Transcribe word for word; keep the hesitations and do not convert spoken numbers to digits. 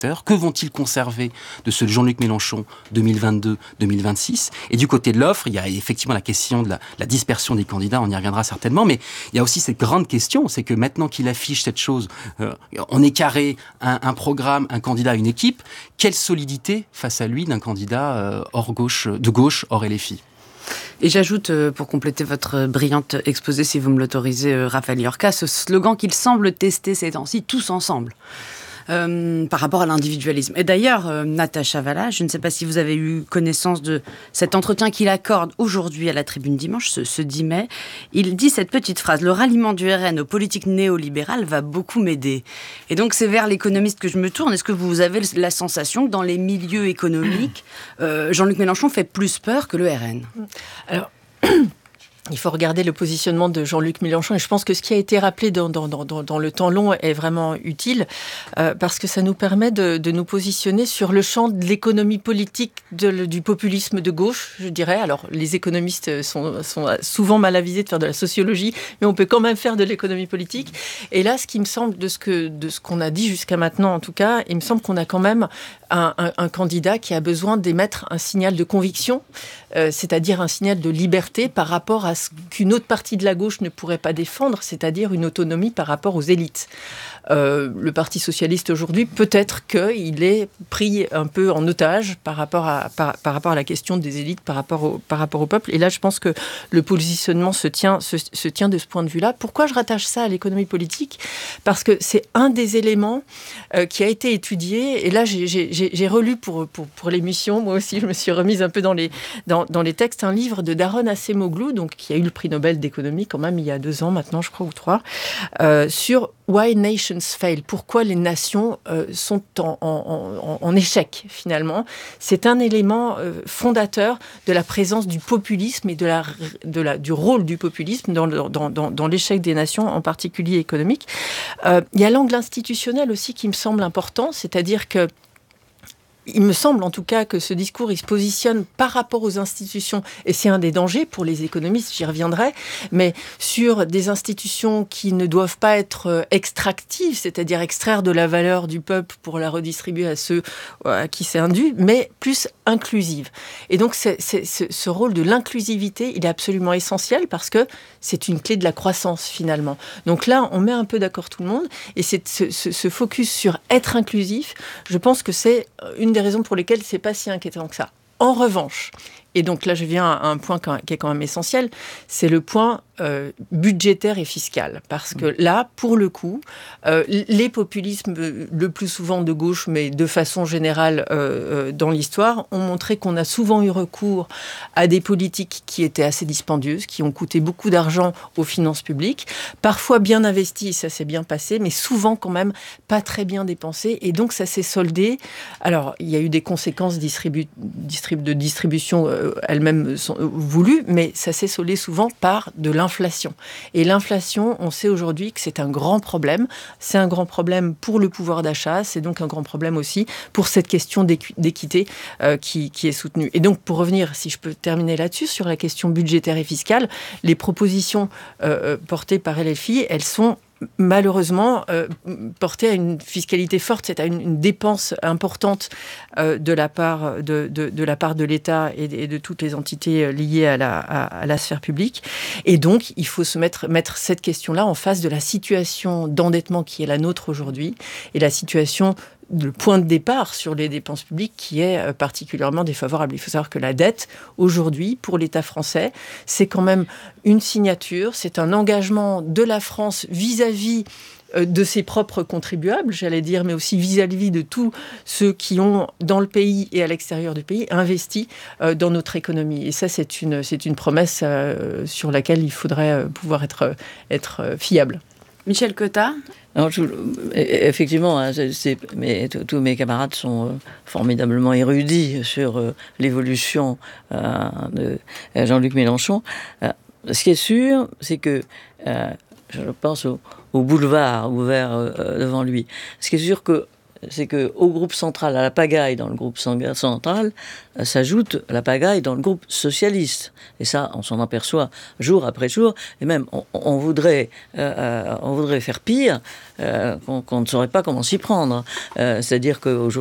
Que vont-ils conserver de ce Jean-Luc Mélenchon deux mille vingt-deux deux mille vingt-six? Et du côté de l'offre, il y a effectivement la question de la, la dispersion des candidats, on y reviendra certainement, mais il y a aussi cette grande question, c'est que maintenant qu'il affiche cette chose, euh, on est carré, un, un programme, un candidat, une équipe, quelle solidité face à lui d'un candidat euh, hors gauche, de gauche, hors L F I? Et j'ajoute, pour compléter votre brillante exposé, si vous me l'autorisez, Raphaël Yorka, ce slogan qu'il semble tester ces temps-ci, tous ensemble. Euh, par rapport à l'individualisme. Et d'ailleurs, euh, Natacha Valla, je ne sais pas si vous avez eu connaissance de cet entretien qu'il accorde aujourd'hui à la Tribune Dimanche, ce, ce dix mai. Il dit cette petite phrase: « Le ralliement du R N aux politiques néolibérales va beaucoup m'aider. » Et donc, c'est vers l'économiste que je me tourne. Est-ce que vous avez la sensation que dans les milieux économiques, euh, Jean-Luc Mélenchon fait plus peur que le R N? Alors... Il faut regarder le positionnement de Jean-Luc Mélenchon, et je pense que ce qui a été rappelé dans, dans, dans, dans le temps long est vraiment utile, euh, parce que ça nous permet de, de nous positionner sur le champ de l'économie politique de, du populisme de gauche, je dirais. Alors, les économistes sont, sont souvent mal avisés de faire de la sociologie, mais on peut quand même faire de l'économie politique. Et là, ce qui me semble, de ce, que, de ce qu'on a dit jusqu'à maintenant, en tout cas, il me semble qu'on a quand même un, un, un candidat qui a besoin d'émettre un signal de conviction, euh, c'est-à-dire un signal de liberté par rapport à ce qu'une autre partie de la gauche ne pourrait pas défendre, c'est-à-dire une autonomie par rapport aux élites. Euh, le Parti socialiste aujourd'hui, peut-être qu'il est pris un peu en otage par rapport à, par, par rapport à la question des élites, par rapport, au, par rapport au peuple. Et là, je pense que le positionnement se tient, se, se tient de ce point de vue-là. Pourquoi je rattache ça à l'économie politique? Parce que c'est un des éléments euh, qui a été étudié. Et là, j'ai, j'ai, j'ai relu pour, pour, pour l'émission, moi aussi, je me suis remise un peu dans les, dans, dans les textes, un livre de Daron Acemoglu, donc, qui a eu le prix Nobel d'économie quand même il y a deux ans maintenant, je crois, ou trois, euh, sur Why Nations Fail, pourquoi les nations euh, sont en, en, en, en échec finalement. C'est un élément euh, fondateur de la présence du populisme et de la, de la, du rôle du populisme dans, le, dans, dans, dans l'échec des nations, en particulier économique. Euh, il y a l'angle institutionnel aussi qui me semble important, c'est-à-dire que il me semble en tout cas que ce discours, il se positionne par rapport aux institutions, et c'est un des dangers pour les économistes, j'y reviendrai, mais sur des institutions qui ne doivent pas être extractives, c'est-à-dire extraire de la valeur du peuple pour la redistribuer à ceux à qui c'est indu, mais plus inclusive. Et donc c'est, c'est, c'est, ce rôle de l'inclusivité, il est absolument essentiel parce que c'est une clé de la croissance finalement. Donc là, on met un peu d'accord tout le monde, et c'est ce, ce, ce focus sur être inclusif, je pense que c'est une des raisons pour lesquelles c'est pas si inquiétant que ça. En revanche, et donc là je viens à un point qui est quand même essentiel, c'est le point euh, budgétaire et fiscal. Parce que là, pour le coup, euh, les populismes, le plus souvent de gauche, mais de façon générale euh, euh, dans l'histoire, ont montré qu'on a souvent eu recours à des politiques qui étaient assez dispendieuses, qui ont coûté beaucoup d'argent aux finances publiques, parfois bien investies, ça s'est bien passé, mais souvent quand même pas très bien dépensées, et donc ça s'est soldé. Alors, il y a eu des conséquences distribu- distrib- de distribution euh, elles-mêmes sont voulues, mais ça s'est soldé souvent par de l'inflation. Et l'inflation, on sait aujourd'hui que c'est un grand problème. C'est un grand problème pour le pouvoir d'achat, c'est donc un grand problème aussi pour cette question d'équ- d'équité euh, qui, qui est soutenue. Et donc, pour revenir, si je peux terminer là-dessus, sur la question budgétaire et fiscale, les propositions euh, portées par L F I, elles sont malheureusement euh, porté à une fiscalité forte, c'est à une, une dépense importante euh, de la part de, de, de la part de l'État et de, et de toutes les entités liées à la, à, à la sphère publique. Et donc, il faut se mettre, mettre cette question-là en face de la situation d'endettement qui est la nôtre aujourd'hui et la situation le point de départ sur les dépenses publiques qui est particulièrement défavorable. Il faut savoir que la dette, aujourd'hui, pour l'État français, c'est quand même une signature, c'est un engagement de la France vis-à-vis de ses propres contribuables, j'allais dire, mais aussi vis-à-vis de tous ceux qui ont, dans le pays et à l'extérieur du pays, investi dans notre économie. Et ça, c'est une, c'est une promesse sur laquelle il faudrait pouvoir être, être fiable. Michel Cotta. Non, je, effectivement, hein, c'est, c'est, mais, tous mes camarades sont euh, formidablement érudits sur euh, l'évolution euh, de Jean-Luc Mélenchon. Euh, ce qui est sûr, c'est que, euh, je pense au, au boulevard ouvert euh, devant lui, ce qui est sûr que c'est qu'au groupe central, à la pagaille dans le groupe central, euh, s'ajoute la pagaille dans le groupe socialiste. Et ça, on s'en aperçoit jour après jour. Et même, on, on, voudrait, euh, on voudrait faire pire, euh, qu'on, qu'on ne saurait pas comment s'y prendre. Euh, c'est-à-dire qu'aujourd'hui,